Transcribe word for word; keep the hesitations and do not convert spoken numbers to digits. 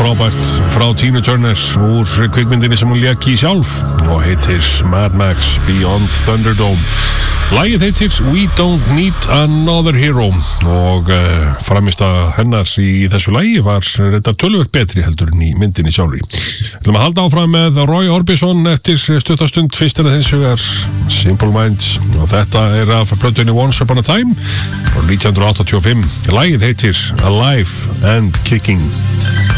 frábært frá Tina Turner úr kvikmyndinni sem hún lék í sjálf og heitir Mad Max Beyond Thunderdome. Lagið heitir We Don't Need Another Hero og uh, framista hennar í þessu lagi var þetta töluvert betri heldur en í myndinni sjálfri. Við ætlum að halda áfram með Roy Orbison eftir stuttastund, fyrst er það hins vegar Simple Minds og þetta er af plötunni Once Upon a Time frá nítján hundruð áttatíu og fimm. Lagið heitir Alive and Kicking.